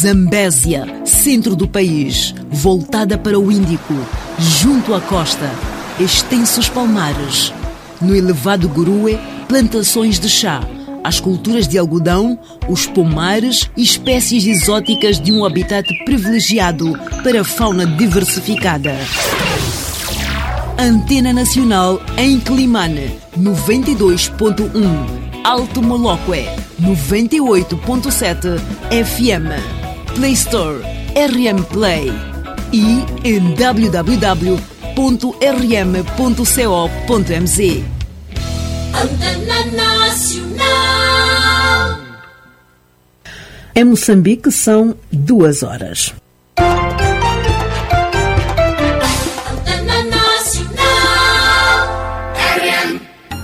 Zambésia, centro do país, voltada para o Índico, junto à costa, extensos palmares. No elevado Gurue, plantações de chá, as culturas de algodão, os pomares e espécies exóticas de um habitat privilegiado para a fauna diversificada. Antena Nacional em Climane, 92.1. Alto Moloque, 98.7 FM. Play Store, RM Play. E em www.rm.co.mz. Antena Nacional. Em Moçambique são 2 horas. Antena Nacional. RM.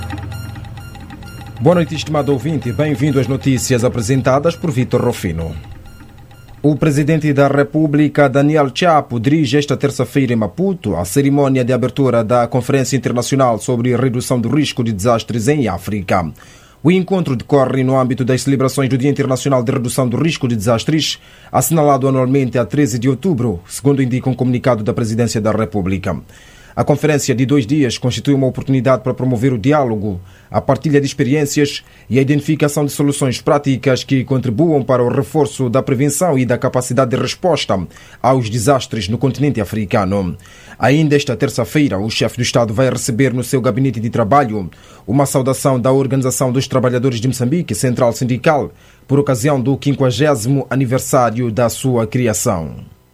Boa noite, estimado ouvinte. Bem-vindo às notícias apresentadas por Vitor Rofino. O presidente da República, Daniel Chapo, dirige esta terça-feira em Maputo a cerimónia de abertura da Conferência Internacional sobre Redução do Risco de Desastres em África. O encontro decorre no âmbito das celebrações do Dia Internacional de Redução do Risco de Desastres, assinalado anualmente a 13 de outubro, segundo indica um comunicado da Presidência da República. A conferência de 2 dias constitui uma oportunidade para promover o diálogo, a partilha de experiências e a identificação de soluções práticas que contribuam para o reforço da prevenção e da capacidade de resposta aos desastres no continente africano. Ainda esta terça-feira, o chefe do Estado vai receber no seu gabinete de trabalho uma saudação da Organização dos Trabalhadores de Moçambique, Central Sindical, por ocasião do 50º aniversário da sua criação.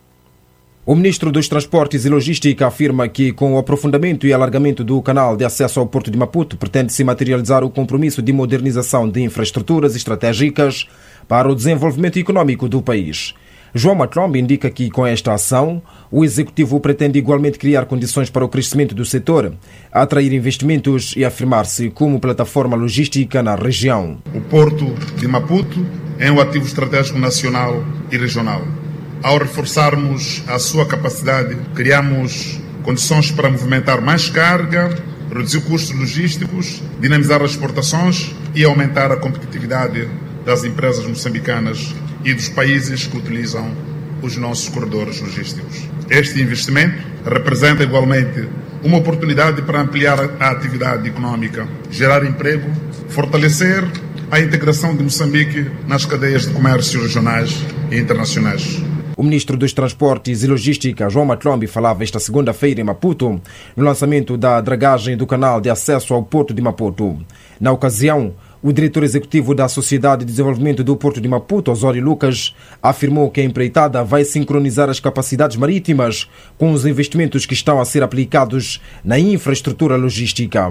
O ministro dos Transportes e Logística afirma que, com o aprofundamento e alargamento do canal de acesso ao Porto de Maputo, pretende-se materializar o compromisso de modernização de infraestruturas estratégicas para o desenvolvimento econômico do país. João Matlombe indica que, com esta ação, o Executivo pretende igualmente criar condições para o crescimento do setor, atrair investimentos e afirmar-se como plataforma logística na região. O Porto de Maputo é um ativo estratégico nacional e regional. Ao reforçarmos a sua capacidade, criamos condições para movimentar mais carga, reduzir custos logísticos, dinamizar as exportações e aumentar a competitividade das empresas moçambicanas e dos países que utilizam os nossos corredores logísticos. Este investimento representa igualmente uma oportunidade para ampliar a atividade econômica, gerar emprego, fortalecer a integração de Moçambique nas cadeias de comércio regionais e internacionais. O ministro dos Transportes e Logística, João Matlombe, falava esta segunda-feira em Maputo, no lançamento da dragagem do canal de acesso ao Porto de Maputo. Na ocasião, o diretor executivo da Sociedade de Desenvolvimento do Porto de Maputo, Osório Lucas, afirmou que a empreitada vai sincronizar as capacidades marítimas com os investimentos que estão a ser aplicados na infraestrutura logística.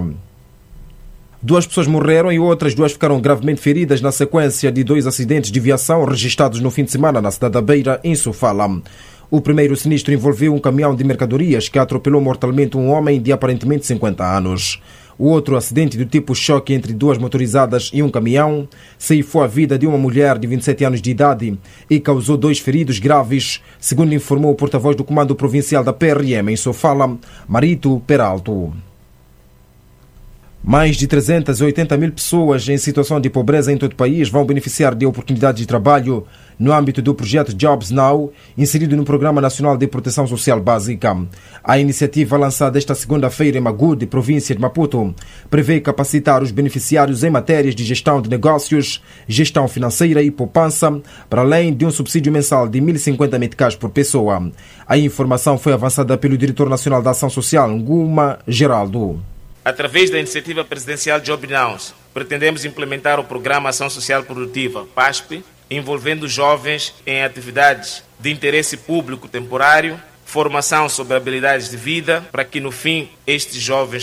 2 pessoas morreram e outras 2 ficaram gravemente feridas na sequência de 2 acidentes de viação registrados no fim de semana na cidade da Beira, em Sofala. O primeiro sinistro envolveu um caminhão de mercadorias que atropelou mortalmente um homem de aparentemente 50 anos. O outro acidente do tipo choque entre 2 motorizadas e um caminhão ceifou a vida de uma mulher de 27 anos de idade e causou 2 feridos graves, segundo informou o porta-voz do Comando Provincial da PRM em Sofala, Marito Peralto. Mais de 380 mil pessoas em situação de pobreza em todo o país vão beneficiar de oportunidades de trabalho no âmbito do projeto Jobs Now, inserido no Programa Nacional de Proteção Social Básica. A iniciativa lançada esta segunda-feira em Magude, província de Maputo, prevê capacitar os beneficiários em matérias de gestão de negócios, gestão financeira e poupança, para além de um subsídio mensal de 1.050 meticais por pessoa. A informação foi avançada pelo diretor nacional da Ação Social, Nguma Geraldo. Através da iniciativa presidencial Job Now, pretendemos implementar o Programa Ação Social Produtiva, PASP, envolvendo jovens em atividades de interesse público temporário, formação sobre habilidades de vida, para que no fim estes jovens